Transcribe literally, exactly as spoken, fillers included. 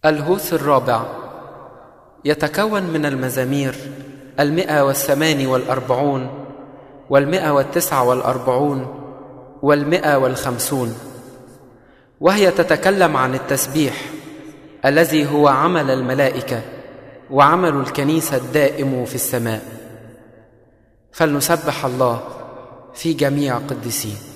الهوس الرابع يتكون من المزامير المئة والثمان والأربعون والمئة والتسعة والأربعون والمئة والخمسون، وهي تتكلم عن التسبيح الذي هو عمل الملائكة وعمل الكنيسة الدائم في السماء. فلنسبح الله في جميع قديسيه.